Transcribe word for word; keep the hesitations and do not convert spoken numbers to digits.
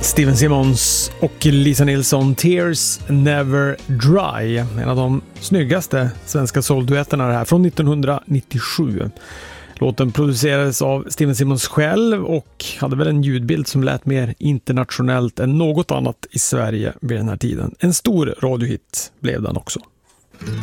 Steven Simmons och Lisa Nilsson, Tears Never Dry. En av de snyggaste svenska soulduetterna här från nittonhundranittiosju. Låten producerades av Steven Simmons själv och hade väl en ljudbild som lät mer internationellt än något annat i Sverige vid den här tiden. En stor radiohit blev den också.